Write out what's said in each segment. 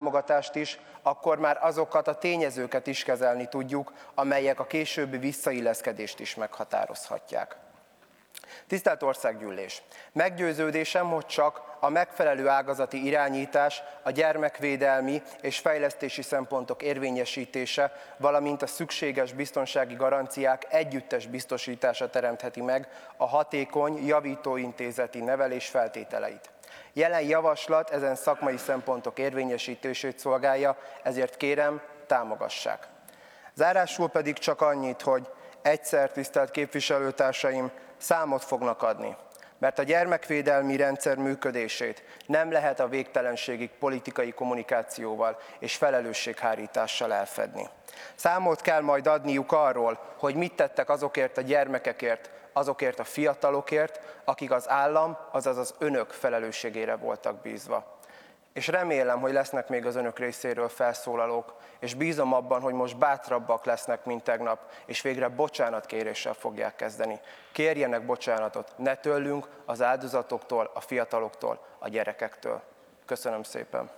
támogatást is, akkor már azokat a tényezőket is kezelni tudjuk, amelyek a későbbi visszailleszkedést is meghatározhatják. Tisztelt Országgyűlés! Meggyőződésem, hogy csak a megfelelő ágazati irányítás, a gyermekvédelmi és fejlesztési szempontok érvényesítése, valamint a szükséges biztonsági garanciák együttes biztosítása teremtheti meg a hatékony, javítóintézeti nevelés feltételeit. Jelen javaslat ezen szakmai szempontok érvényesítését szolgálja, ezért kérem, támogassák. Zárásul pedig csak annyit, hogy egyszer, tisztelt képviselőtársaim, számot fognak adni, mert a gyermekvédelmi rendszer működését nem lehet a végtelenségig politikai kommunikációval és felelősséghárítással elfedni. Számot kell majd adniuk arról, hogy mit tettek azokért a gyermekekért, azokért a fiatalokért, akik az állam, azaz az önök felelősségére voltak bízva. És remélem, hogy lesznek még az önök részéről felszólalók, és bízom abban, hogy most bátrabbak lesznek, mint tegnap, és végre bocsánatkéréssel fogják kezdeni. Kérjenek bocsánatot, ne tőlünk, az áldozatoktól, a fiataloktól, a gyerekektől. Köszönöm szépen!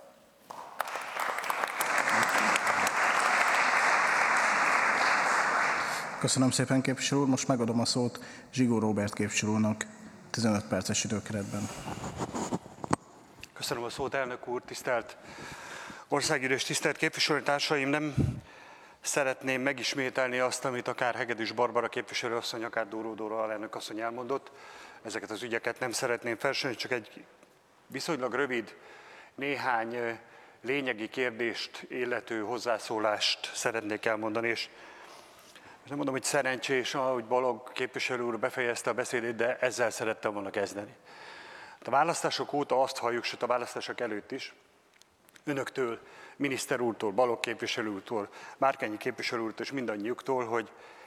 Köszönöm szépen, képviselő úr. Most megadom a szót Zsigó Róbert képviselő úrnak 15 perces időkeretben. Köszönöm a szót, elnök úr, tisztelt országgyűlés, tisztelt képviselőtársaim! Nem szeretném megismételni azt, amit akár Hegedűs Barbara képviselőasszony, akár Dóró Dóra alelnök asszony elmondott. Ezeket az ügyeket nem szeretném felsorolni, csak egy viszonylag rövid, néhány lényegi kérdést illető hozzászólást szeretnék elmondani, és nem mondom, hogy szerencsés, ahogy Balogh képviselő úr befejezte a beszédét, de ezzel szerettem volna kezdeni. A választások óta azt halljuk, sőt a választások előtt is, önöktől, miniszter úrtól, Balogh képviselő úrtól, Márkányi képviselő úrtól és mindannyiuktól, hogy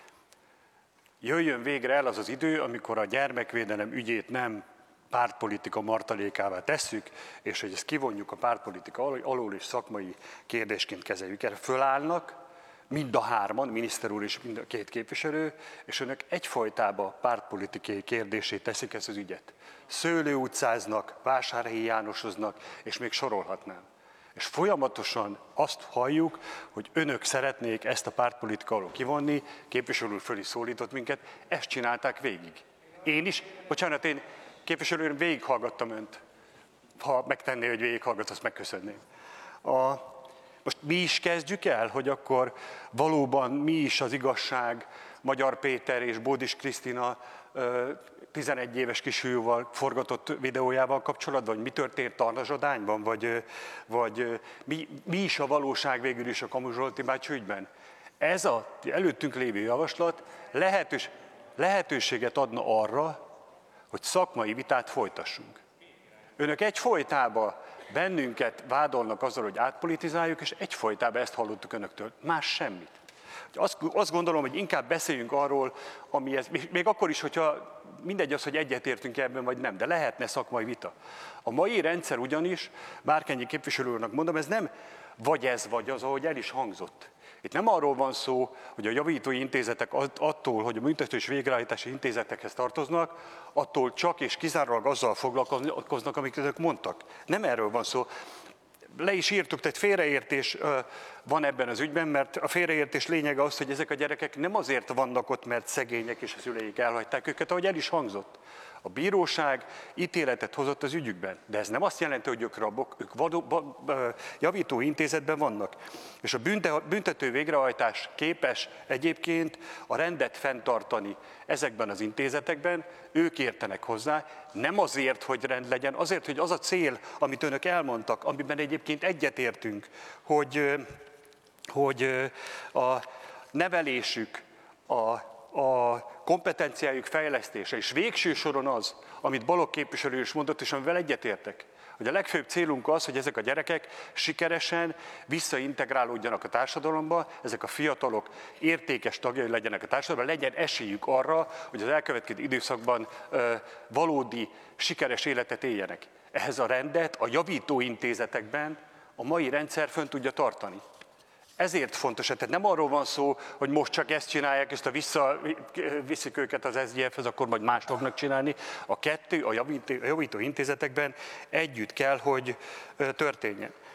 jöjjön végre el az az idő, amikor a gyermekvédelem ügyét nem pártpolitika martalékává tesszük, és hogy ezt kivonjuk a pártpolitika alól és szakmai kérdésként kezeljük. Erre fölállnak mind a hárman, miniszter úr és mind a két képviselő, és önök egyfolytában pártpolitikai kérdését teszik ezt az ügyet. Szőlő utcáznak, Vásárhelyi Jánosoznak, és még sorolhatnám. És folyamatosan azt halljuk, hogy önök szeretnék ezt a pártpolitika alól kivonni, képviselő úr föl is szólított minket, ezt csinálták végig. Én is, bocsánat, én képviselő úr, végighallgattam önt. Ha megtenné, hogy végighallgat, azt megköszönném. Most mi is kezdjük el, hogy akkor valóban mi is az igazság Magyar Péter és Bódis Krisztina 11 éves kisfiúval forgatott videójával kapcsolatban, vagy mi történt Tarnazsadányban, vagy mi is a valóság végül is a Kamu Zsolti bácsi ügyben. Ez az előttünk lévő javaslat lehetőséget adna arra, hogy szakmai vitát folytassunk. Önök egyfolytában bennünket vádolnak azzal, hogy átpolitizáljuk, és egyfolytában ezt hallottuk önöktől, más semmit. Azt gondolom, hogy inkább beszéljünk arról, ami ez, még akkor is, hogyha mindegy az, hogy egyetértünk ebben vagy nem, de lehetne szakmai vita. A mai rendszer ugyanis, Márkányi képviselő úrnak mondom, ez nem vagy ez vagy az, ahogy el is hangzott. Itt nem arról van szó, hogy a javítói intézetek attól, hogy a büntető és végrehajtási intézetekhez tartoznak, attól csak és kizárólag azzal foglalkoznak, amit önök mondtak. Nem erről van szó. Le is írtuk, tehát félreértés van ebben az ügyben, mert a félreértés lényege az, hogy ezek a gyerekek nem azért vannak ott, mert szegények és a szüleik elhagyták őket, ahogy el is hangzott. A bíróság ítéletet hozott az ügyükben, de ez nem azt jelenti, hogy ők rabok, ők javító intézetben vannak. És a büntető végrehajtás képes egyébként a rendet fenntartani ezekben az intézetekben, ők értenek hozzá, nem azért, hogy rend legyen, azért, hogy az a cél, amit önök elmondtak, amiben egyébként egyetértünk, hogy a nevelésük, a kompetenciájuk fejlesztése, és végső soron az, amit Balogh képviselő is mondott, és amivel egyetértek, hogy a legfőbb célunk az, hogy ezek a gyerekek sikeresen visszaintegrálódjanak a társadalomba, ezek a fiatalok értékes tagjai legyenek a társadalomban, legyen esélyük arra, hogy az elkövetkező időszakban valódi, sikeres életet éljenek. Ehhez a rendet a javító intézetekben a mai rendszer fönn tudja tartani. Ezért fontos, tehát nem arról van szó, hogy most csak ezt csinálják, és ha visszaviszik őket az SZDF-hez, akkor majd más fognak csinálni. A kettő a javító intézetekben együtt kell, hogy történjen.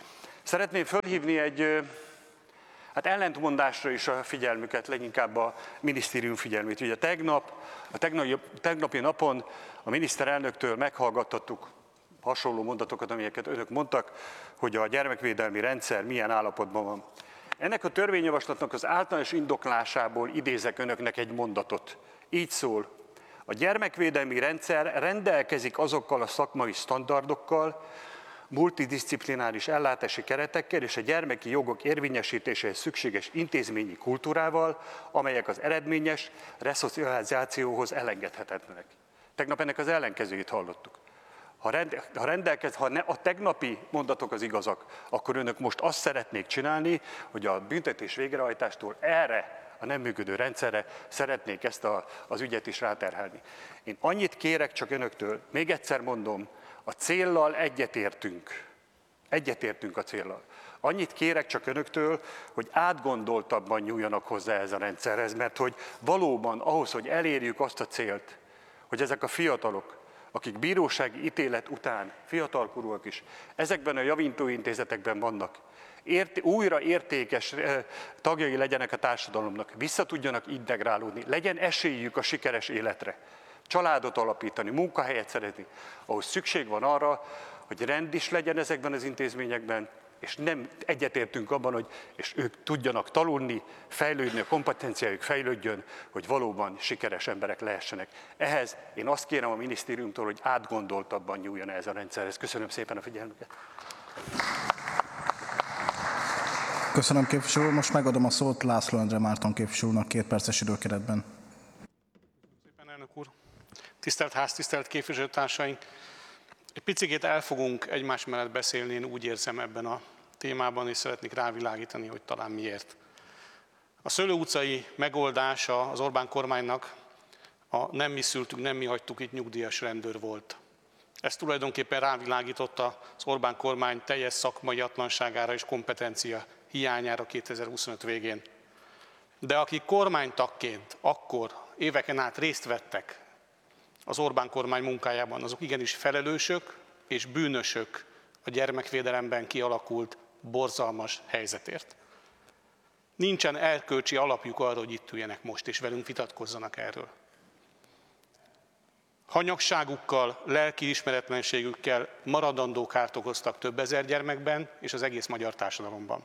Szeretném fölhívni egy ellentmondásra is a figyelmüket, leginkább a minisztérium figyelmét. Ugye tegnapi napon a miniszterelnöktől meghallgattattuk hasonló mondatokat, amelyeket önök mondtak, hogy a gyermekvédelmi rendszer milyen állapotban van. Ennek a törvényjavaslatnak az általános indoklásából idézek önöknek egy mondatot. Így szól: a gyermekvédelmi rendszer rendelkezik azokkal a szakmai standardokkal, multidisciplináris ellátási keretekkel és a gyermeki jogok érvényesítéséhez szükséges intézményi kultúrával, amelyek az eredményes reszocializációhoz elengedhetetlenek. Tegnap ennek az ellenkezőjét hallottuk. Ha a tegnapi mondatok az igazak, akkor önök most azt szeretnék csinálni, hogy a büntetés végrehajtástól erre a nem működő rendszerre szeretnék ezt az ügyet is ráterhelni. Én annyit kérek csak önöktől, még egyszer mondom, a céllal egyetértünk. Egyetértünk a céllal. Annyit kérek csak önöktől, hogy átgondoltabban nyúljanak hozzá ez a rendszerhez, mert hogy valóban ahhoz, hogy elérjük azt a célt, hogy ezek a fiatalok, akik bírósági ítélet után, fiatalkorúak is, ezekben a javítóintézetekben vannak, újra értékes tagjai legyenek a társadalomnak, vissza tudjanak integrálódni, legyen esélyük a sikeres életre, családot alapítani, munkahelyet szerezni, ahhoz szükség van arra, hogy rend is legyen ezekben az intézményekben, és nem egyetértünk abban, hogy és ők tudjanak tanulni, fejlődni, a kompetenciájuk fejlődjön, hogy valóban sikeres emberek lehessenek. Ehhez én azt kérem a minisztériumtól, hogy átgondoltabban nyúljon ez a rendszerhez. Köszönöm szépen a figyelmüket. Köszönöm, képviselő úr. Most megadom a szót László Endre Márton képviselő úrnak 2 perces időkeretben. Szépen, elnök úr. Tisztelt ház, tisztelt képviselőtársaink! Egy picikét el fogunk egymás mellett beszélni, én úgy érzem ebben a témában, és szeretnék rávilágítani, hogy talán miért. A Szőlő utcai megoldása az Orbán kormánynak a nem mi szültük, nem mi hagytuk itt nyugdíjas rendőr volt. Ez tulajdonképpen rávilágította az Orbán kormány teljes szakmaiatlanságára és kompetencia hiányára 2025 végén. De akik kormánytagként akkor éveken át részt vettek az Orbán kormány munkájában, azok igenis felelősök és bűnösök a gyermekvédelemben kialakult borzalmas helyzetért. Nincsen erkölcsi alapjuk arra, hogy itt üljenek most és velünk vitatkozzanak erről. Hanyagságukkal, lelkiismeretlenségükkel maradandó kárt okoztak több ezer gyermekben és az egész magyar társadalomban.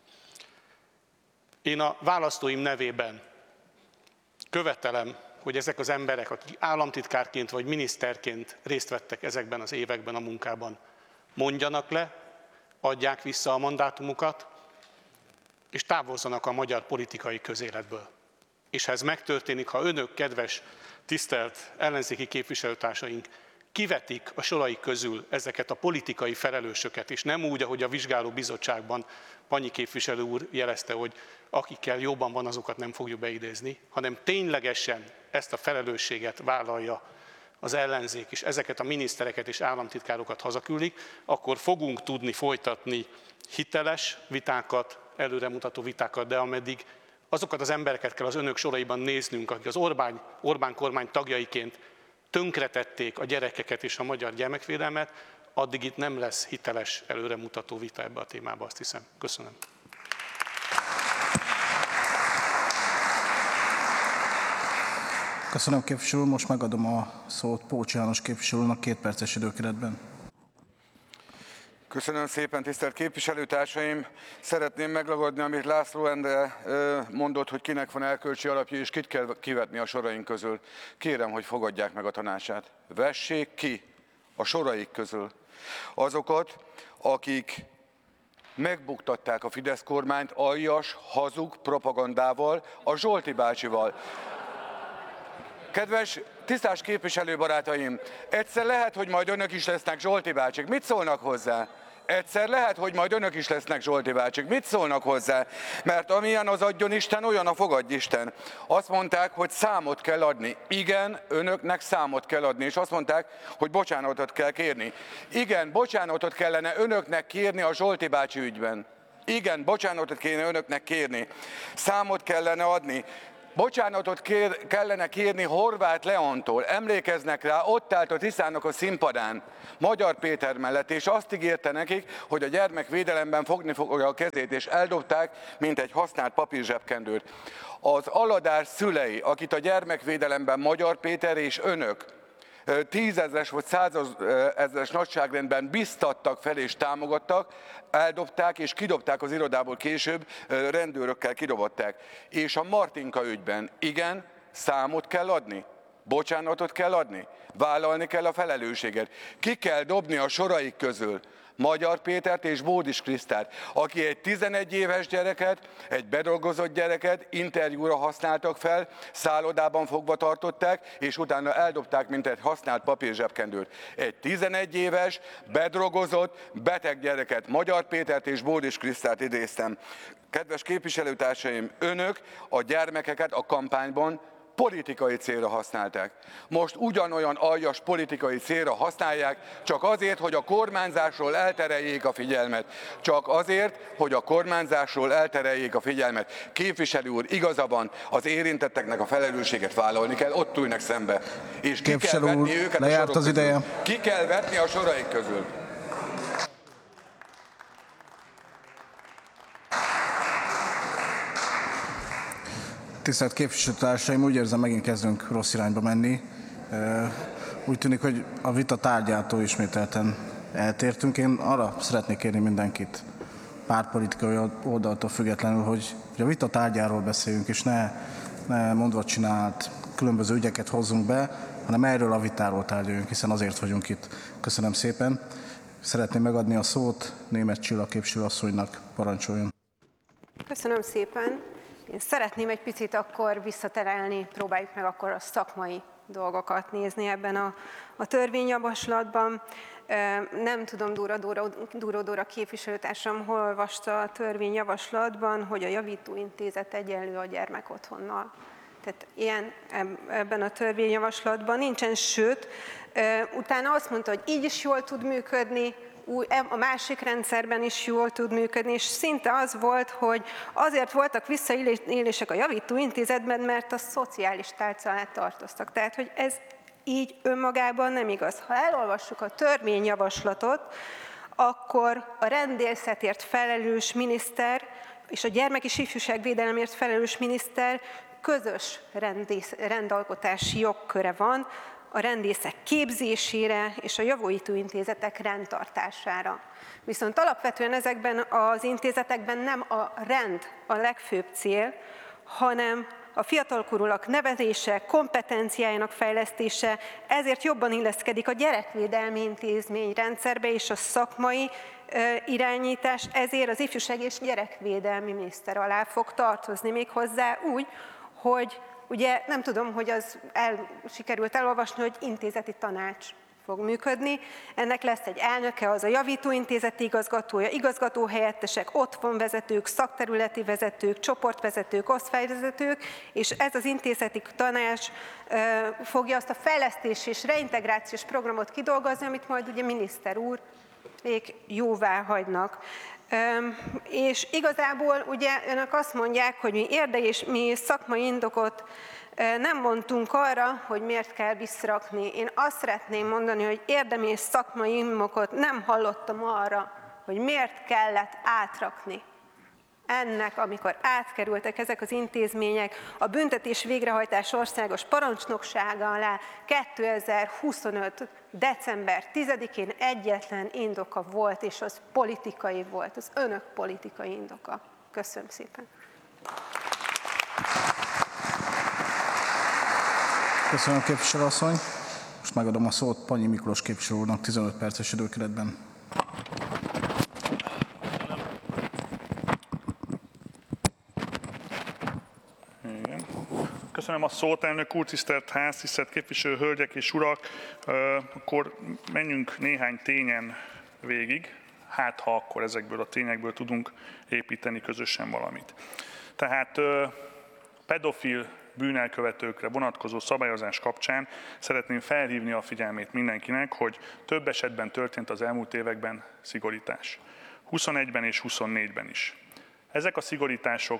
Én a választóim nevében követelem, hogy ezek az emberek, akik államtitkárként vagy miniszterként részt vettek ezekben az években a munkában, mondjanak le, adják vissza a mandátumukat, és távozzanak a magyar politikai közéletből. És ha ez megtörténik, ha önök, kedves, tisztelt ellenzéki képviselőtársaink, kivetik a soraik közül ezeket a politikai felelősöket, és nem úgy, ahogy a vizsgálóbizottságban Panyi képviselő úr jelezte, hogy akikkel jobban van, azokat nem fogjuk beidézni, hanem ténylegesen ezt a felelősséget vállalja az ellenzék, és ezeket a minisztereket és államtitkárokat hazaküldik, akkor fogunk tudni folytatni hiteles vitákat, előremutató vitákat, de ameddig azokat az embereket kell az önök soraiban néznünk, akik az Orbán kormány tagjaiként tönkretették a gyerekeket és a magyar gyermekvédelmet, addig itt nem lesz hiteles, előremutató vita ebbe a témába, azt hiszem. Köszönöm. Köszönöm, képviselő úr. Most megadom a szót Pócs János képviselő úrnak 2 perces időkeretben. Köszönöm szépen, tisztelt képviselőtársaim! Szeretném megragadni, amit László Endre mondott, hogy kinek van erkölcsi alapja, és kit kell kivetni a soraink közül. Kérem, hogy fogadják meg a tanácsát. Vessék ki a soraik közül azokat, akik megbuktatták a Fidesz kormányt aljas, hazug propagandával, a Zsolti bácsival. Kedves, tisztás képviselőbarátaim, egyszer lehet, hogy majd önök is lesznek Zsolti bácsik. Mit szólnak hozzá? Egyszer lehet, hogy majd önök is lesznek Zsolti bácsik. Mit szólnak hozzá? Mert amilyen az adjon Isten, olyan a fogadj Isten. Azt mondták, hogy számot kell adni. Igen, önöknek számot kell adni. És azt mondták, hogy bocsánatot kell kérni. Igen, bocsánatot kellene önöknek kérni a Zsolti bácsi ügyben. Igen, bocsánatot kéne önöknek kérni. Számot kellene adni. Bocsánatot kellene kérni Horváth Leontól. Emlékeznek rá, ott állt a Tiszának a színpadán Magyar Péter mellett, és azt ígérte nekik, hogy a gyermekvédelemben fogni fogja a kezét, és eldobták, mint egy használt papírzsebkendőt. Az Aladár szülei, akit a gyermekvédelemben Magyar Péter és önök 10 000-es vagy 100 000-es nagyságrendben biztattak fel és támogattak, eldobták és kidobták az irodából később, rendőrökkel kidobották. És a Martinka ügyben, igen, számot kell adni, bocsánatot kell adni, vállalni kell a felelősséget. Ki kell dobni a soraik közül Magyar Pétert és Bódis Krisztát, aki egy 11 éves gyereket, egy bedolgozott gyereket interjúra használtak fel, szállodában fogva tartották, és utána eldobták, mint egy használt papírzsebkendőt. Egy 11 éves, bedolgozott, beteg gyereket, Magyar Pétert és Bódis Krisztát idéztem. Kedves képviselőtársaim, önök a gyermekeket a kampányban politikai célra használták. Most ugyanolyan aljas politikai célra használják, csak azért, hogy a kormányzásról eltereljék a figyelmet. Csak azért, hogy a kormányzásról eltereljék a figyelmet. Képviselő úr, igaza van, az érintetteknek a felelősséget vállalni kell, ott ülnek szembe. És ki kell vetni őket a sorok közül. Ki kell vetni a soraik közül. Tisztelt képviselőtársaim, úgy érzem, megint kezdünk rossz irányba menni. Úgy tűnik, hogy a vita tárgyától ismételten eltértünk. Én arra szeretnék kérni mindenkit, pártpolitikai oldaltól függetlenül, hogy a vita tárgyáról beszéljünk, és ne mondva csinált különböző ügyeket hozzunk be, hanem erről a vitáról tárgyaljunk, hiszen azért vagyunk itt. Köszönöm szépen. Szeretném megadni a szót Németh Csilla képviselőasszonynak, parancsoljon. Köszönöm szépen. Én szeretném egy picit akkor visszaterelni, próbáljuk meg akkor a szakmai dolgokat nézni ebben a törvényjavaslatban. Nem tudom, Dúró Dóra képviselőtársam hol olvasta a törvényjavaslatban, hogy a javítóintézet egyenlő a gyermekotthonnal. Tehát ilyen ebben a törvényjavaslatban nincsen, sőt, utána azt mondta, hogy így is jól tud működni, a másik rendszerben is jól tud működni, és szinte az volt, hogy azért voltak visszaélések a javítóintézetben, mert a szociális tárca alá tartoztak. Tehát, hogy ez így önmagában nem igaz. Ha elolvassuk a törvényjavaslatot, akkor a rendészetért felelős miniszter és a gyermek- és ifjúságvédelemért felelős miniszter közös rendalkotási jogköre van, a rendészek képzésére és a javítóintézetek rendtartására. Viszont alapvetően ezekben az intézetekben nem a rend a legfőbb cél, hanem a fiatalkorúak nevelése, kompetenciájának fejlesztése, ezért jobban illeszkedik a gyerekvédelmi intézményrendszerbe és a szakmai irányítás, ezért az ifjúság és gyerekvédelmi miniszter alá fog tartozni, méghozzá úgy, hogy ugye nem tudom, hogy az sikerült elolvasni, hogy intézeti tanács fog működni. Ennek lesz egy elnöke, az a javítóintézeti igazgatója, igazgatóhelyettesek, otthonvezetők, szakterületi vezetők, csoportvezetők, osztályvezetők, és ez az intézeti tanács fogja azt a fejlesztési és reintegrációs programot kidolgozni, amit majd ugye miniszter úr jóvá hagynak. És igazából ugye önök azt mondják, hogy mi szakmai indokot nem mondtunk arra, hogy miért kell visszarakni. Én azt szeretném mondani, hogy érdemi és szakmai indokot nem hallottam arra, hogy miért kellett átrakni. Ennek, amikor átkerültek ezek az intézmények a büntetés végrehajtás országos parancsnoksága alá 2025. december 10-én egyetlen indoka volt, és az politikai volt, az önök politikai indoka. Köszönöm szépen. Köszönöm, képviselőasszony. Most megadom a szót Pannyi Miklós képviselő úrnak 15 perces időkeretben. Köszönöm a szót, elnök úr, tisztelt ház, tisztelt képviselő, hölgyek és urak. Akkor menjünk néhány tényen végig, hát ha akkor ezekből a tényekből tudunk építeni közösen valamit. Tehát pedofil bűnelkövetőkre vonatkozó szabályozás kapcsán szeretném felhívni a figyelmét mindenkinek, hogy több esetben történt az elmúlt években szigorítás. 21-ben és 24-ben is. Ezek a szigorítások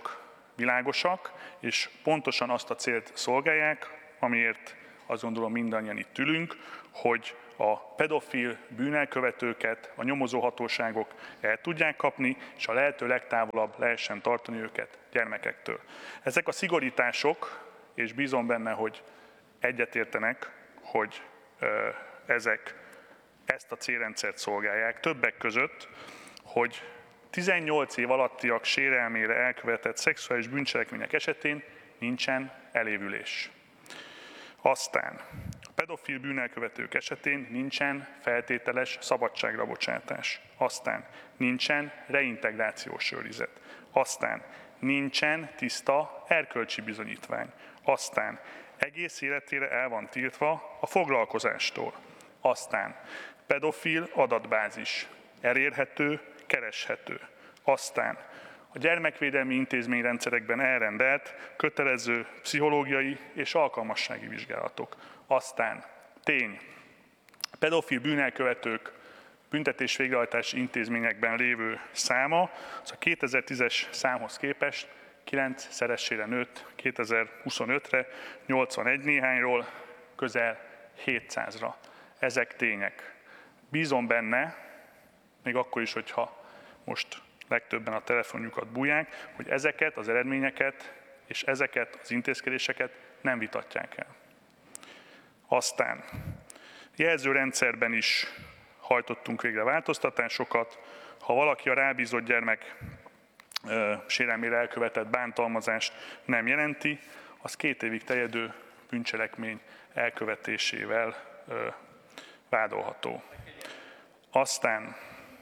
világosak, és pontosan azt a célt szolgálják, amiért azt gondolom mindannyian itt ülünk, hogy a pedofil bűnelkövetőket a nyomozóhatóságok el tudják kapni, és a lehető legtávolabb lehessen tartani őket gyermekektől. Ezek a szigorítások, és bízom benne, hogy egyetértenek, hogy ezek ezt a célrendszert szolgálják, többek között, hogy 18 év alattiak sérelmére elkövetett szexuális bűncselekmények esetén nincsen elévülés. Aztán a pedofil bűnelkövetők esetén nincsen feltételes szabadságra bocsátás. Aztán nincsen reintegrációs őrizet. Aztán nincsen tiszta erkölcsi bizonyítvány. Aztán egész életére el van tiltva a foglalkozástól. Aztán pedofil adatbázis, elérhető, kereshető. Aztán a gyermekvédelmi intézményrendszerekben elrendelt kötelező pszichológiai és alkalmassági vizsgálatok. Aztán tény, pedofil bűnelkövetők büntetés végrehajtási intézményekben lévő száma az a 2010-es számhoz képest 9-szeresére nőtt 2025-re, 81 néhányról közel 700-ra. Ezek tények. Bízom benne, még akkor is, hogyha most legtöbben a telefonjukat bújják, hogy ezeket az eredményeket és ezeket az intézkedéseket nem vitatják el. Aztán jelzőrendszerben is hajtottunk végre változtatásokat. Ha valaki a rábízott gyermek sérelmére elkövetett bántalmazást nem jelenti, az 2 évig terjedő bűncselekmény elkövetésével vádolható. Aztán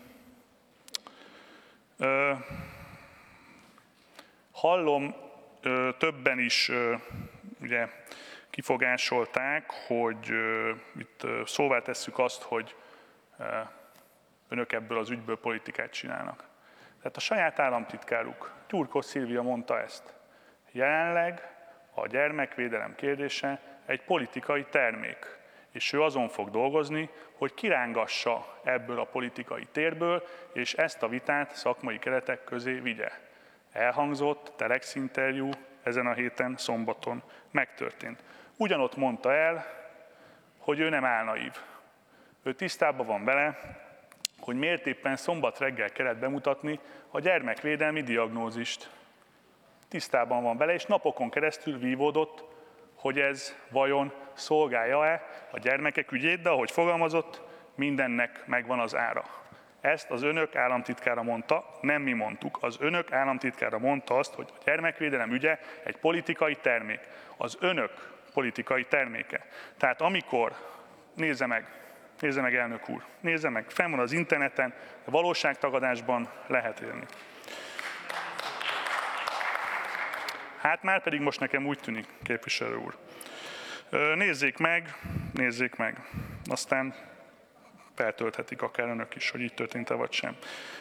hallom, többen is ugye kifogásolták, hogy itt szóvá tesszük azt, hogy önök ebből az ügyből politikát csinálnak. Tehát a saját államtitkáruk, Gyurkos Szilvia mondta ezt. Jelenleg a gyermekvédelem kérdése egy politikai termék, és ő azon fog dolgozni, hogy kirángassa ebből a politikai térből, és ezt a vitát szakmai keretek közé vigye. Elhangzott Telex interjú ezen a héten, szombaton megtörtént. Ugyanott mondta el, hogy ő nem álnaív. Ő tisztában van vele, hogy miért éppen szombat reggel kellett bemutatni a gyermekvédelmi diagnózist. Tisztában van vele, és napokon keresztül vívódott, hogy ez vajon szolgálja-e a gyermekek ügyét, de ahogy fogalmazott, mindennek megvan az ára. Ezt az önök államtitkára mondta, nem mi mondtuk. Az önök államtitkára mondta azt, hogy a gyermekvédelem ügye egy politikai termék. Az önök politikai terméke. Tehát amikor, nézze meg elnök úr, nézze meg, fenn van az interneten, a valóságtagadásban lehet élni. Hát már pedig most nekem úgy tűnik, képviselő úr. Nézzék meg, aztán feltölthetik akár önök is, hogy így történt-e vagy sem.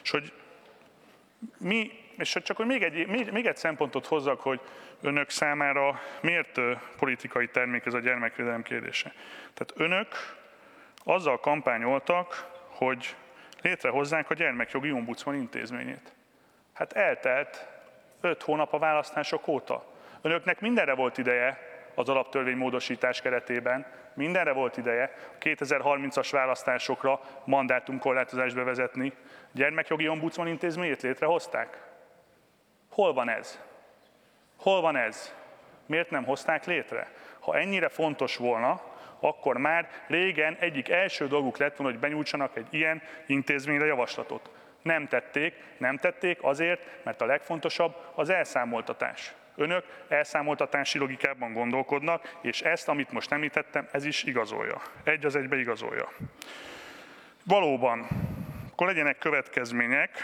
És csak hogy még egy szempontot hozzak, hogy önök számára miért politikai termék ez a gyermekvédelem kérdése. Tehát önök azzal kampányoltak, hogy létrehozzák a gyermekjogi ombudsman intézményét. Hát eltelt 5 hónap a választások óta. Önöknek mindenre volt ideje az alaptörvény módosítás keretében, mindenre volt ideje a 2030-as választásokra mandátumkorlátozást bevezetni. Gyermekjogi ombudsman intézményét létrehozták? Hol van ez? Hol van ez? Miért nem hozták létre? Ha ennyire fontos volna, akkor már régen egyik első dolguk lett volna, hogy benyújtsanak egy ilyen intézményre javaslatot. Nem tették azért, mert a legfontosabb az elszámoltatás. Önök elszámoltatási logikában gondolkodnak, és ezt, amit most említettem, ez is igazolja. Egy az egybe igazolja. Valóban, akkor legyenek következmények,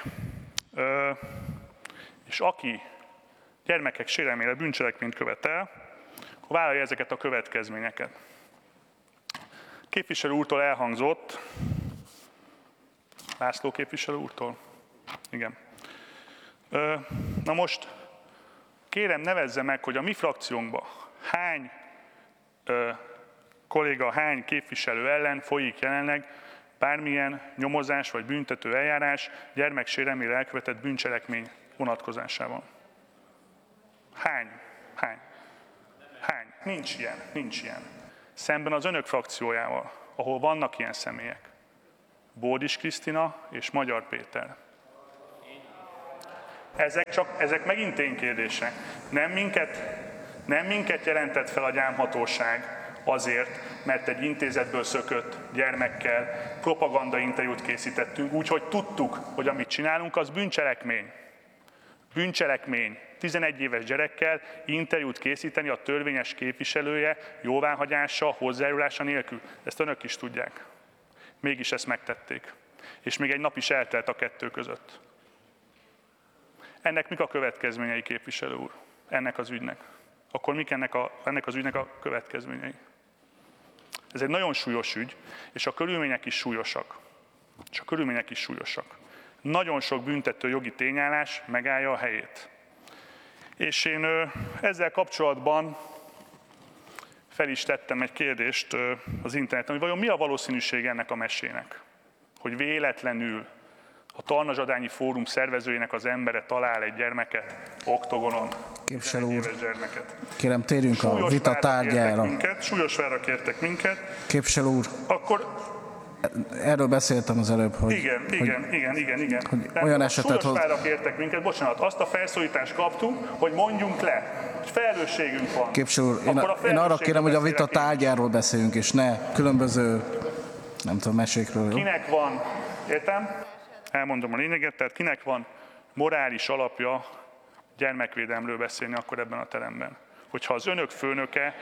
és aki gyermekek sérelmére bűncselekményt követel, akkor vállalja ezeket a következményeket. Képviselő úrtól elhangzott, László képviselő úrtól? Igen. Na most kérem, nevezze meg, hogy a mi frakciónkban hány kolléga, hány képviselő ellen folyik jelenleg bármilyen nyomozás vagy büntető eljárás gyermeksérelmére elkövetett bűncselekmény vonatkozásában. Hány? Nincs ilyen. Szemben az önök frakciójával, ahol vannak ilyen személyek. Bódis Krisztina és Magyar Péter. Ezek megint ténykérdések. Nem minket jelentett fel a gyámhatóság azért, mert egy intézetből szökött gyermekkel propagandainterjút készítettünk, úgyhogy tudtuk, hogy amit csinálunk, az bűncselekmény. Bűncselekmény. 11 éves gyerekkel interjút készíteni a törvényes képviselője jóváhagyása, hozzájárulása nélkül. Ezt önök is tudják. Mégis ezt megtették. És még egy nap is eltelt a kettő között. Ennek mik a következményei, képviselő úr? Ennek az ügynek. Akkor mik ennek az ügynek a következményei? Ez egy nagyon súlyos ügy, és a körülmények is súlyosak. Nagyon sok büntető jogi tényállás megállja a helyét. És én ezzel kapcsolatban fel is tettem egy kérdést az interneten, hogy vajon mi a valószínűség ennek a mesének, hogy véletlenül a Talmazsadányi Fórum szervezőjének az embere talál egy gyermeket oktogonon. Képviselő úr, kérem térjünk a vita tárgyára. Súlyos vára kértek minket. Képviselő úr, akkor erről beszéltem az előbb, hogy... Igen. Hogy olyan esetet súlyos vára kértek minket, bocsánat, azt a felszólítást kaptuk, hogy mondjunk le, hogy felelősségünk van. Képviselő úr, én arra kérem, hogy a vita tárgyáról beszéljünk, és ne különböző, nem tudom, mesékről. Jó? Kinek van, értem? Elmondom a lényeget, tehát kinek van morális alapja gyermekvédelemről beszélni akkor ebben a teremben. Hogyha az önök főnöke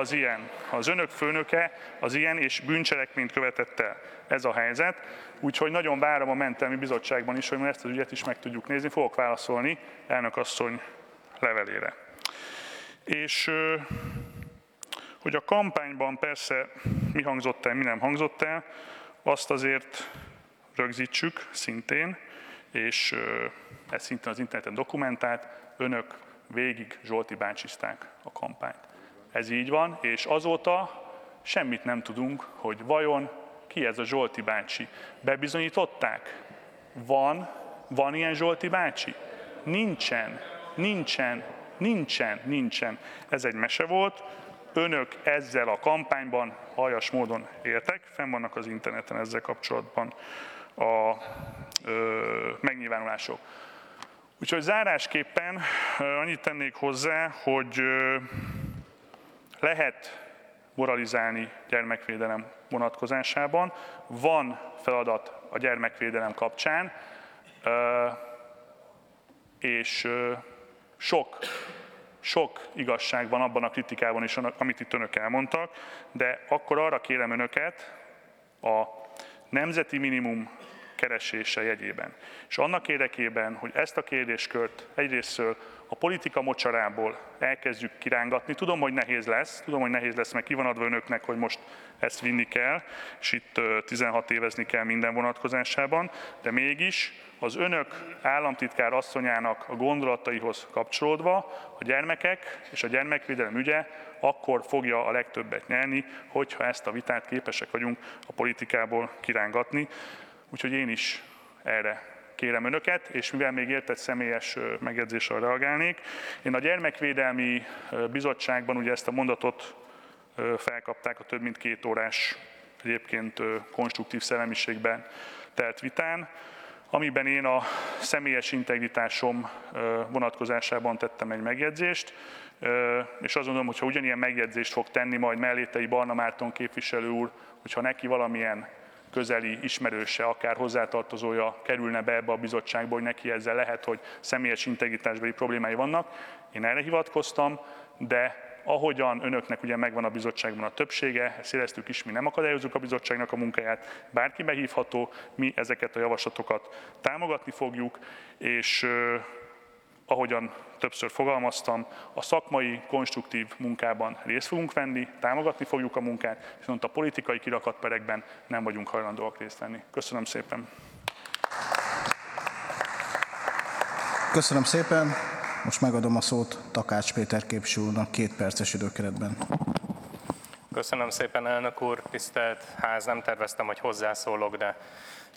az ilyen, és bűncselekményt követett el. Ez a helyzet. Úgyhogy nagyon várom a mentelmi bizottságban is, hogy mi ezt az ügyet is meg tudjuk nézni. Fogok válaszolni elnökasszony levelére. És hogy a kampányban persze mi hangzott el, mi nem hangzott el, azt azért rögzítsük szintén, és ez szintén az interneten dokumentált, önök végig Zsolti bácsizták a kampányt. Ez így van, és azóta semmit nem tudunk, hogy vajon ki ez a Zsolti bácsi. Bebizonyították? Van ilyen Zsolti bácsi? Nincsen. Ez egy mese volt. Önök ezzel a kampányban aljas módon éltek, fenn vannak az interneten ezzel kapcsolatban a megnyilvánulások. Úgyhogy zárásképpen annyit tennék hozzá, hogy lehet moralizálni gyermekvédelem vonatkozásában. Van feladat a gyermekvédelem kapcsán, és sok igazság van abban a kritikában is, amit itt önök elmondtak, de akkor arra kérem önöket a nemzeti minimum keresése jegyében. És annak érdekében, hogy ezt a kérdéskört egyrésztről a politika mocsarából elkezdjük kirángatni. Tudom, hogy nehéz lesz, mert ki van adva önöknek, hogy most ezt vinni kell, és itt 16 évezni kell minden vonatkozásában, de mégis az önök államtitkár asszonyának a gondolataihoz kapcsolódva a gyermekek és a gyermekvédelem ügye akkor fogja a legtöbbet nyerni, hogyha ezt a vitát képesek vagyunk a politikából kirángatni. Úgyhogy én is erre kérem önöket, és mivel még értett személyes megjegyzéssel reagálnék, én a Gyermekvédelmi Bizottságban ugye ezt a mondatot felkapták a több mint 2 órás egyébként konstruktív szellemiségben telt vitán, amiben én a személyes integritásom vonatkozásában tettem egy megjegyzést, és azt gondolom, hogyha ugyanilyen megjegyzést fog tenni majd Mellétei Barna Márton képviselő úr, hogyha neki valamilyen közeli ismerőse, akár hozzátartozója kerülne be ebbe a bizottságba, hogy neki ezzel lehet, hogy személyes integritásbeli problémái vannak. Én erre hivatkoztam, de ahogyan önöknek ugye megvan a bizottságban a többsége, ezt éreztük is, mi nem akadályozunk a bizottságnak a munkáját, bárki behívható, mi ezeket a javaslatokat támogatni fogjuk, és ahogyan többször fogalmaztam, a szakmai, konstruktív munkában részt fogunk venni, támogatni fogjuk a munkát, viszont a politikai kirakatperekben nem vagyunk hajlandóak részt venni. Köszönöm szépen! Köszönöm szépen! Most megadom a szót Takács Péter képviselő úrnak 2 perces időkeretben. Köszönöm szépen, elnök úr, tisztelt ház, nem terveztem, hogy hozzászólok, de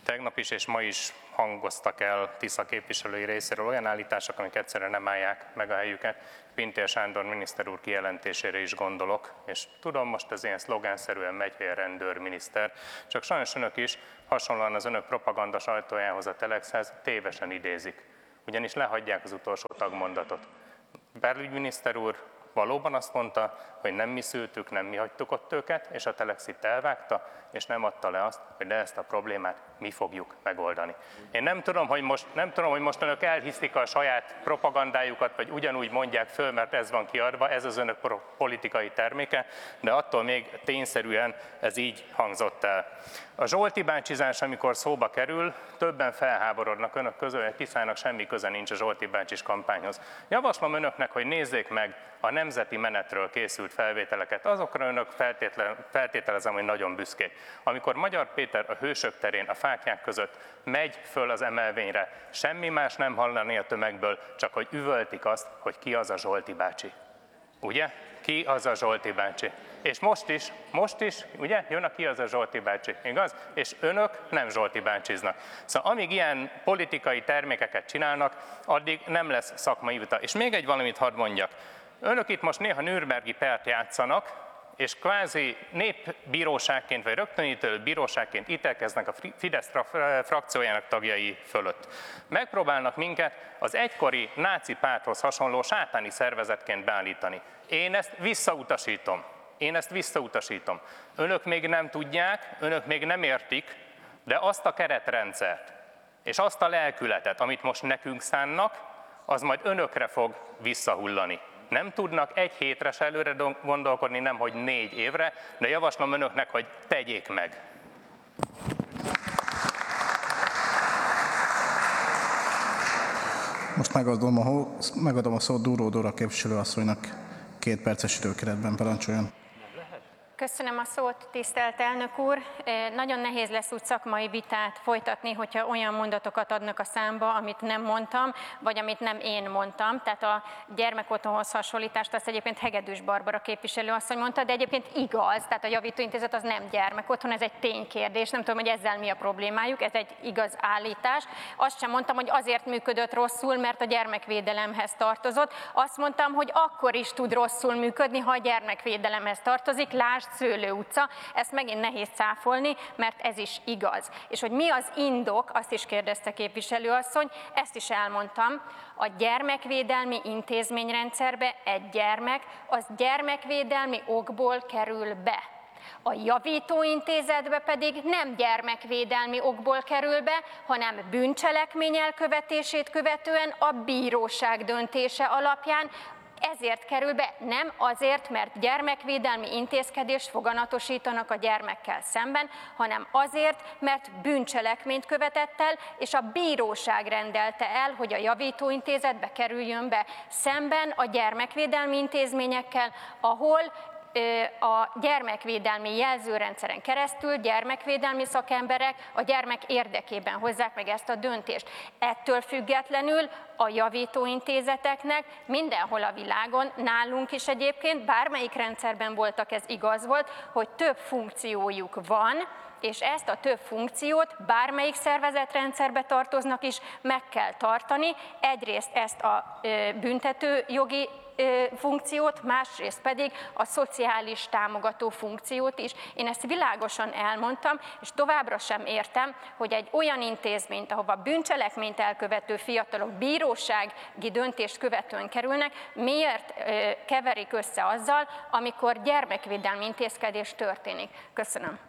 Tegnap is és ma is hangoztak el Tisza képviselői részéről olyan állítások, amik egyszerűen nem állják meg a helyüket. Pintér Sándor miniszter úr kijelentésére is gondolok, és tudom, most ez ilyen szlogánszerűen megy, hogy a rendőrminiszter, csak sajnos önök is, hasonlóan az önök propaganda sajtójához, a Telexhez tévesen idézik, ugyanis lehagyják az utolsó tagmondatot. Belügyminiszter úr valóban azt mondta, hogy nem mi szültük, nem mi hagytuk ott őket, és a Telex itt elvágta, és nem adta le azt, hogy de ezt a problémát mi fogjuk megoldani. Én nem tudom, hogy most önök elhisztik a saját propagandájukat, vagy ugyanúgy mondják föl, mert ez van kiadva, ez az önök politikai terméke, de attól még tényszerűen ez így hangzott el. A Zsolti bácsizás, amikor szóba kerül, többen felháborodnak önök közül, hogy Tiszának semmi köze nincs a Zsolti bácsis kampányhoz. Javaslom önöknek, hogy nézzék meg a Nemzeti Menetről készült felvételeket. Azokra önök feltételezem, hogy nagyon büszkék. Amikor Magyar Péter a Hősök terén a fáklyák között megy föl az emelvényre, semmi más nem hallani a tömegből, csak hogy üvöltik azt, hogy ki az a Zsolti bácsi. Ugye? Ki az a Zsolti bácsi? És most is, ugye, jön a ki az a Zsolti bácsi, igaz? És önök nem Zsolti bácsiznak. Szóval amíg ilyen politikai termékeket csinálnak, addig nem lesz szakmai vita. És még egy valamit hadd mondjak. Önök itt most néha nürnbergi pert játszanak, és kvázi népbíróságként, vagy rögtönítő bíróságként ítélkeznek a Fidesz frakciójának tagjai fölött. Megpróbálnak minket az egykori náci párthoz hasonló sátáni szervezetként beállítani. Én ezt visszautasítom. Önök még nem tudják, önök még nem értik, de azt a keretrendszert és azt a lelkületet, amit most nekünk szánnak, az majd önökre fog visszahullani. Nem tudnak egy hétre se előre gondolkodni, nemhogy 4 évre, de javaslom önöknek, hogy tegyék meg. Most megadom a szót Dúró Dóra képviselőasszonynak 2 perces időkeretben, parancsoljon. Köszönöm a szót, tisztelt elnök úr. Nagyon nehéz lesz úgy szakmai vitát folytatni, hogyha olyan mondatokat adnak a számba, amit nem mondtam, vagy amit nem én mondtam. Tehát a gyermekotthonhoz hasonlítást azt egyébként Hegedűs Barbara képviselő asszony mondta, de egyébként igaz, tehát a javítóintézet az nem gyermekotthon, ez egy ténykérdés. Nem tudom, hogy ezzel mi a problémájuk, ez egy igaz állítás. Azt sem mondtam, hogy azért működött rosszul, mert a gyermekvédelemhez tartozott. Azt mondtam, hogy akkor is tud rosszul működni, ha a gyermekvédelemhez tartozik. Lásd, Szőlő utca, ezt megint nehéz cáfolni, mert ez is igaz. És hogy mi az indok, azt is kérdezte képviselőasszony, ezt is elmondtam, a gyermekvédelmi intézményrendszerbe egy gyermek az gyermekvédelmi okból kerül be. A javítóintézetbe pedig nem gyermekvédelmi okból kerül be, hanem bűncselekmény elkövetését követően a bíróság döntése alapján. Ezért kerül be, nem azért, mert gyermekvédelmi intézkedést foganatosítanak a gyermekkel szemben, hanem azért, mert bűncselekményt követett el, és a bíróság rendelte el, hogy a javítóintézetbe kerüljön be, szemben a gyermekvédelmi intézményekkel, ahol a gyermekvédelmi jelzőrendszeren keresztül gyermekvédelmi szakemberek a gyermek érdekében hozzák meg ezt a döntést. Ettől függetlenül a javítóintézeteknek mindenhol a világon, nálunk is egyébként, bármelyik rendszerben voltak, ez igaz volt, hogy több funkciójuk van, és ezt a több funkciót bármelyik szervezetrendszerbe tartoznak is meg kell tartani. Egyrészt ezt a büntetőjogi funkciót, másrészt pedig a szociális támogató funkciót is. Én ezt világosan elmondtam, és továbbra sem értem, hogy egy olyan intézményt, ahova bűncselekményt elkövető fiatalok bírósági döntést követően kerülnek, miért keverik össze azzal, amikor gyermekvédelmi intézkedés történik. Köszönöm.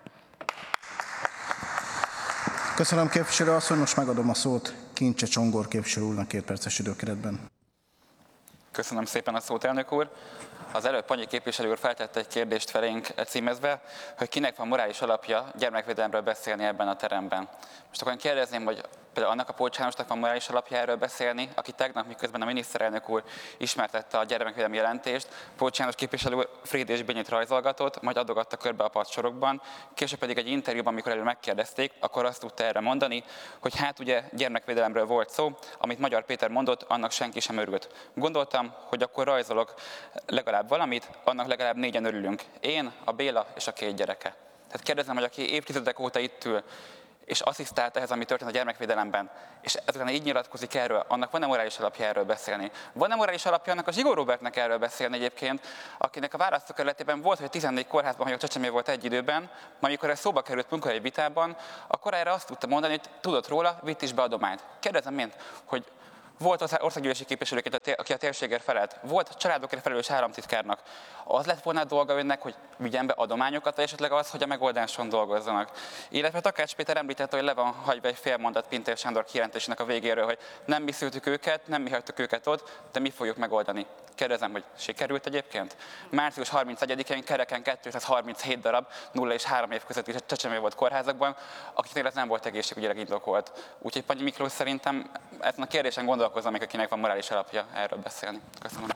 Köszönöm képviselő asszony, most megadom a szót Kincse Csongor képviselő úrnak 2 perces időkeretben. Köszönöm szépen a szót, elnök úr. Az előbb Panyi képviselő úr feltette egy kérdést felénk címezve, hogy kinek van morális alapja gyermekvédelemről beszélni ebben a teremben. Most akkor én kérdezném, hogy például annak a Pócs Jánosnak van morális alapja erről beszélni, aki tegnap, miközben a miniszterelnök úr ismertette a gyermekvédelmi jelentést, Pócs János képviselő úr Fried és Bényit rajzolgatott, majd adogatta körbe a padsorokban, később pedig egy interjúban, amikor előbb megkérdezték, akkor azt tudta erre mondani, hogy hát ugye gyermekvédelemről volt szó, amit Magyar Péter mondott, annak senki sem örült. Gondoltam, hogy akkor rajzolok legalább valamit, annak legalább 4-en örülünk. Én, a Béla és a 2 gyereke. Tehát kérdezem, hogy aki évtizedek óta itt ül, és asszisztált ehhez, ami történt a gyermekvédelemben, és ezután így nyilatkozik erről, annak van-e morális alapja erről beszélni? Van-e morális alapja annak a Zsigó Róbertnek erről beszélni egyébként, akinek a választókerületében volt, hogy 14 kórházban hagyott csecsemő volt egy időben, majd amikor ez szóba került munkahelyi vitában, akkor erre azt tudta mondani, hogy tudott róla, vitt is be adományt. Kérdezem én, hogy volt országgyűlési képviselőként, aki a térségért felelt, volt családokért felelős államtitkárnak. Az lett volna a dolga önnek, hogy vigyen be adományokat, vagy esetleg az, hogy a megoldáson dolgozzanak. Illetve Takács Péter említette, hogy le van hagyva egy fél mondat Pintér Sándor kijelentésének a végéről, hogy nem mi szültük őket, nem mi hagytuk őket ott, de mi fogjuk megoldani. Kérdezem, hogy sikerült egyébként? Március 31-én kereken 237 darab 0 és 3 év közötti csecsemő volt kórházakban, akiknél ez nem volt egészségügyileg indokolt. Úgyhogy Pannyi Miklós szerintem ezen a kérdésen gondolkozom, még akinek van morális alapja erről beszélni. Köszönöm.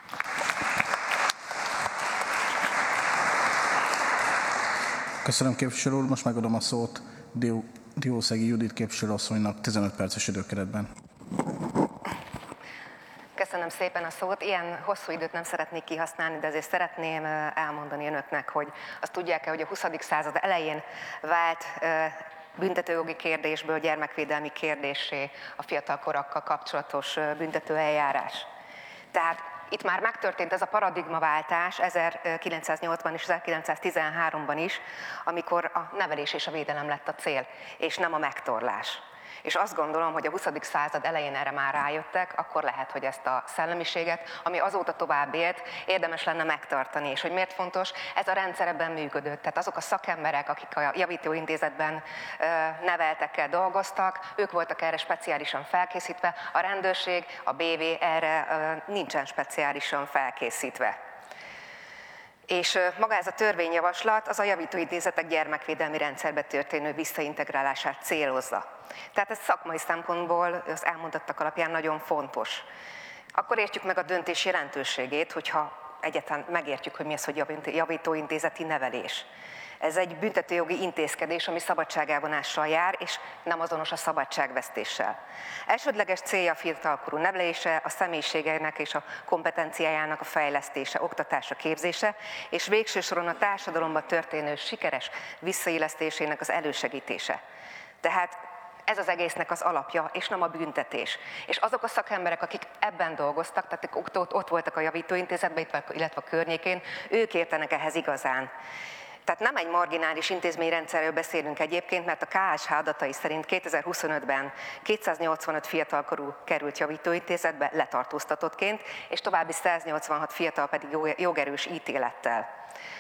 Köszönöm, képviselő úr. Most megadom a szót Diószegi Judit képviselőasszonynak 15 perces időkeretben. Köszönöm szépen a szót. Ilyen hosszú időt nem szeretnék kihasználni, de azért szeretném elmondani önöknek, hogy azt tudják-e, hogy a 20. század elején vált büntetőjogi kérdésből gyermekvédelmi kérdéssé a fiatalkorokkal kapcsolatos büntetőeljárás. Tehát itt már megtörtént ez a paradigmaváltás 1980 és 1913-ban is, amikor a nevelés és a védelem lett a cél, és nem a megtorlás. És azt gondolom, hogy a 20. század elején erre már rájöttek, akkor lehet, hogy ezt a szellemiséget, ami azóta tovább élt, érdemes lenne megtartani. És hogy miért fontos? Ez a rendszer ebben működött. Tehát azok a szakemberek, akik a javítóintézetben neveltekkel dolgoztak, ők voltak erre speciálisan felkészítve, a rendőrség, a BV erre nincsen speciálisan felkészítve. És maga ez a törvényjavaslat az a javítóintézetek gyermekvédelmi rendszerbe történő visszaintegrálását célozza. Tehát ez szakmai szempontból az elmondottak alapján nagyon fontos. Akkor értjük meg a döntés jelentőségét, hogyha egyáltalán megértjük, hogy mi az, hogy javítóintézeti nevelés. Ez egy büntetőjogi intézkedés, ami szabadságelvonással jár, és nem azonos a szabadságvesztéssel. Elsődleges célja a fiatalkorú nevelése, a személyiségének és a kompetenciájának a fejlesztése, oktatása, képzése, és végső soron a társadalomban történő sikeres visszaillesztésének az elősegítése. Tehát ez az egésznek az alapja, és nem a büntetés. És azok a szakemberek, akik ebben dolgoztak, tehát ott voltak a javítóintézetben, illetve a környékén, ők értenek ehhez igazán. Tehát nem egy marginális intézményrendszerről beszélünk egyébként, mert a KSH adatai szerint 2025-ben 285 fiatalkorú került javítóintézetbe letartóztatottként, és további 186 fiatal pedig jogerős ítélettel.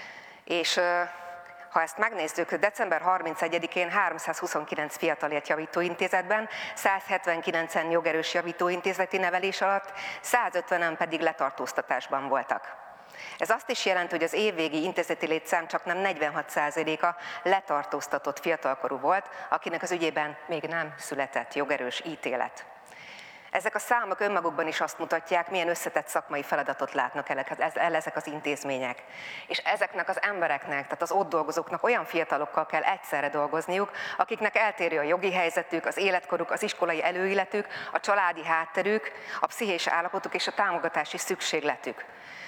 És ha ezt megnézzük, december 31-én 329 fiatal ért javítóintézetben, 179-en jogerős javítóintézeti nevelés alatt, 150-en pedig letartóztatásban voltak. Ez azt is jelenti, hogy az évvégi intézeti létszám csaknem 46%-a letartóztatott fiatalkorú volt, akinek az ügyében még nem született jogerős ítélet. Ezek a számok önmagukban is azt mutatják, milyen összetett szakmai feladatot látnak el ezek az intézmények. És ezeknek az embereknek, tehát az ott dolgozóknak olyan fiatalokkal kell egyszerre dolgozniuk, akiknek eltérő a jogi helyzetük, az életkoruk, az iskolai előéletük, a családi hátterük, a pszichés állapotuk és a támogatási szükségletük.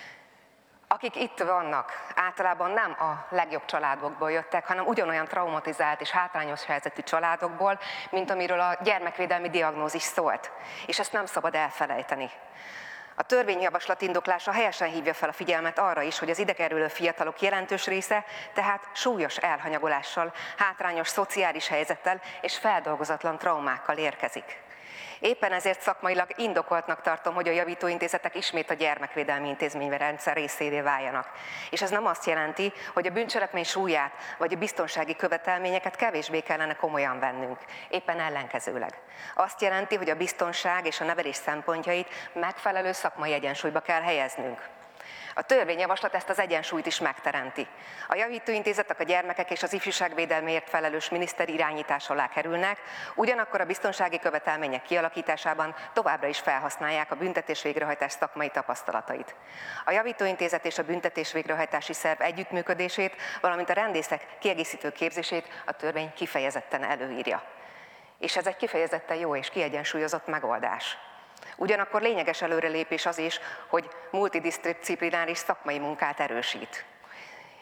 Akik itt vannak, általában nem a legjobb családokból jöttek, hanem ugyanolyan traumatizált és hátrányos helyzetű családokból, mint amiről a gyermekvédelmi diagnózis szólt. És ezt nem szabad elfelejteni. A törvényjavaslat indoklása helyesen hívja fel a figyelmet arra is, hogy az ide kerülő fiatalok jelentős része tehát súlyos elhanyagolással, hátrányos szociális helyzettel és feldolgozatlan traumákkal érkezik. Éppen ezért szakmailag indokoltnak tartom, hogy a javítóintézetek ismét a gyermekvédelmi intézményrendszer részévé váljanak. És ez nem azt jelenti, hogy a bűncselekmény súlyát vagy a biztonsági követelményeket kevésbé kellene komolyan vennünk. Éppen ellenkezőleg. Azt jelenti, hogy a biztonság és a nevelés szempontjait megfelelő szakmai egyensúlyba kell helyeznünk. A törvényjavaslat ezt az egyensúlyt is megteremti. A javítóintézetek a gyermekek és az ifjúságvédelméért felelős miniszter irányítás alá kerülnek, ugyanakkor a biztonsági követelmények kialakításában továbbra is felhasználják a büntetés végrehajtás szakmai tapasztalatait. A javítóintézet és a büntetés végrehajtási szerv együttműködését, valamint a rendészek kiegészítő képzését a törvény kifejezetten előírja. És ez egy kifejezetten jó és kiegyensúlyozott megoldás. Ugyanakkor lényeges előrelépés az is, hogy multidisziplináris szakmai munkát erősít.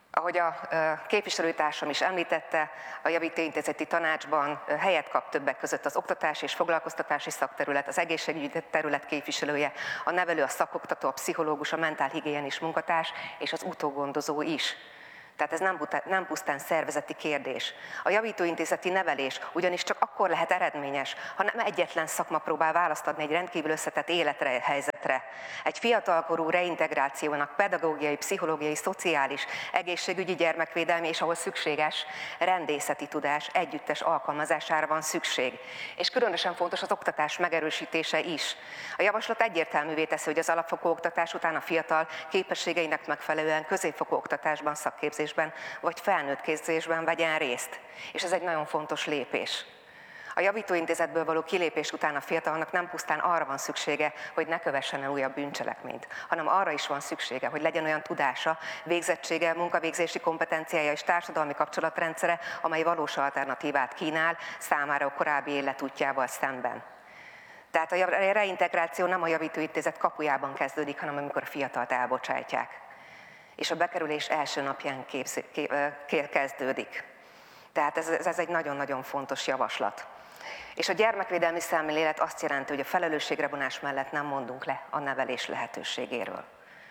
Ahogy a képviselőtársam is említette, a javítóintézeti tanácsban helyet kap többek között az oktatási és foglalkoztatási szakterület, az egészségügyi terület képviselője, a nevelő, a szakoktató, a pszichológus, a mentálhigiénis munkatárs és az utógondozó is. Tehát ez nem pusztán szervezeti kérdés. A javítóintézeti nevelés ugyanis csak akkor lehet eredményes, ha nem egyetlen szakma próbál választ adni egy rendkívül összetett élethelyzetre. Egy fiatalkorú reintegrációnak pedagógiai, pszichológiai, szociális, egészségügyi, gyermekvédelmi és ahol szükséges rendészeti tudás együttes alkalmazására van szükség. És különösen fontos az oktatás megerősítése is. A javaslat egyértelművé teszi, hogy az alapfokú oktatás után a fiatal képességeinek megfelelően középfokú oktatásban, szakképzésben vagy felnőtt képzésben vegyen részt. És ez egy nagyon fontos lépés. A javítóintézetből való kilépés után a fiatalnak nem pusztán arra van szüksége, hogy ne kövessen el újabb bűncselekményt, hanem arra is van szüksége, hogy legyen olyan tudása, végzettsége, munkavégzési kompetenciája és társadalmi kapcsolatrendszere, amely valós alternatívát kínál számára a korábbi életútjával szemben. Tehát a reintegráció nem a javítóintézet kapujában kezdődik, hanem amikor a fiatalt elbocsátják. És a bekerülés első napján kezdődik. Tehát ez egy nagyon-nagyon fontos javaslat. És a gyermekvédelmi szemlélet azt jelenti, hogy a felelősségre vonás mellett nem mondunk le a nevelés lehetőségéről.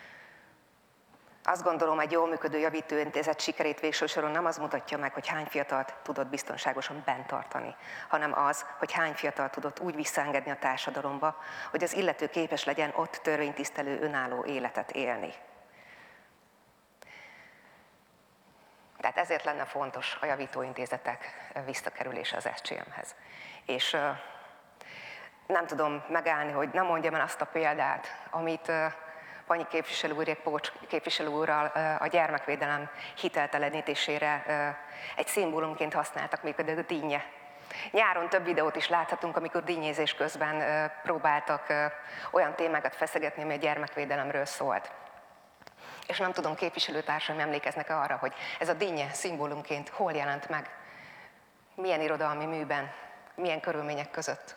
Azt gondolom, egy jól működő javítóintézet sikerét végső soron nem az mutatja meg, hogy hány fiatalt tudott biztonságosan bent tartani, hanem az, hogy hány fiatal tudott úgy visszaengedni a társadalomba, hogy az illető képes legyen ott törvénytisztelő, önálló életet élni. Tehát ezért lenne fontos a javítóintézetek visszakerülése az SCM-hez. És nem tudom megállni, hogy nem mondjam el azt a példát, amit Panyi képviselő úr, Pócs képviselő úrral a gyermekvédelem hiteltelenítésére egy szimbólumként használtak, mégpedig a dinnye. Nyáron több videót is láthatunk, amikor dinnyézés közben próbáltak olyan témákat feszegetni, ami a gyermekvédelemről szólt. És nem tudom, képviselőtársaim emlékeznek arra, hogy ez a dinnye szimbólumként hol jelent meg, milyen irodalmi műben, milyen körülmények között.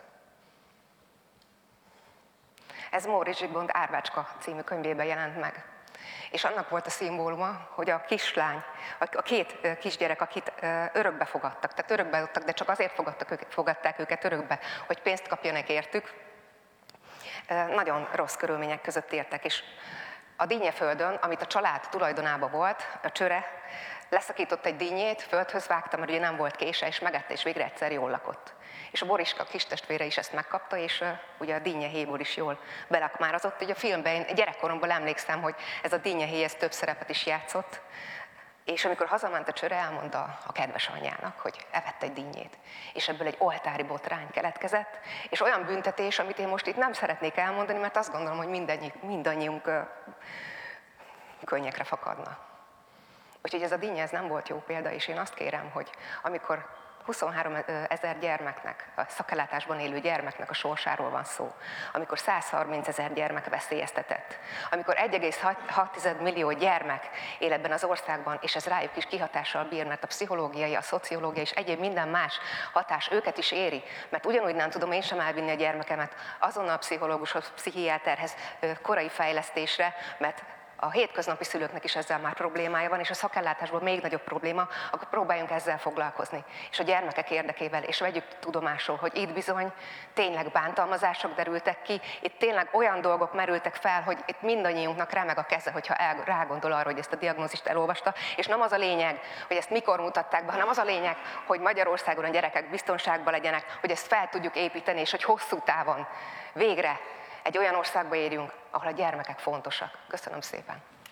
Ez Móricz Zsigmond Árvácska című könyvében jelent meg. És annak volt a szimbóluma, hogy a kislány, a két kisgyerek, akit örökbe fogadtak, tehát örökbe adtak, de csak azért fogadták őket örökbe, hogy pénzt kapjanak értük, nagyon rossz körülmények között éltek. És a dinnyeföldön, amit a család tulajdonában volt, a csöre, leszakított egy dinnyét, földhöz vágta, mert ugye nem volt kése, és megette, és végre egyszer jól lakott. És a Boriska kistestvére is ezt megkapta, és ugye a dinnyehéjból is jól belakmározott. Ugye a filmben én gyerekkoromban emlékszem, hogy ez a dinnyehéj több szerepet is játszott, és amikor hazament a csöre, elmondta a kedves anyjának, hogy evett egy dinnyét. És ebből egy oltári botrány keletkezett, és olyan büntetés, amit én most itt nem szeretnék elmondani, mert azt gondolom, hogy mindannyiunk könnyekre fakadna. Úgyhogy ez a dinnye, ez nem volt jó példa, és én azt kérem, hogy amikor 23 000 gyermeknek, a szakellátásban élő gyermeknek a sorsáról van szó, amikor 130 000 gyermek veszélyeztetett, amikor 1,6 millió gyermek él ebben az országban, és ez rájuk is kihatással bír, mert a pszichológiai, a szociológiai és egyéb minden más hatás őket is éri, mert ugyanúgy nem tudom én sem elvinni a gyermekemet azonnal a pszichológushoz, pszichiáterhez, korai fejlesztésre, mert a hétköznapi szülőknek is ezzel már problémája van, és a szakellátásban még nagyobb probléma, akkor próbáljunk ezzel foglalkozni. És a gyermekek érdekével, és vegyük tudomásul, hogy itt bizony tényleg bántalmazások derültek ki, itt tényleg olyan dolgok merültek fel, hogy itt mindannyiunknak remeg a keze, hogyha rágondol arra, hogy ezt a diagnózist elolvasta, és nem az a lényeg, hogy ezt mikor mutatták be, hanem az a lényeg, hogy Magyarországon a gyerekek biztonságban legyenek, hogy ezt fel tudjuk építeni, és hogy hosszú távon végre egy olyan országba érjünk, ahol a gyermekek fontosak. Köszönöm szépen!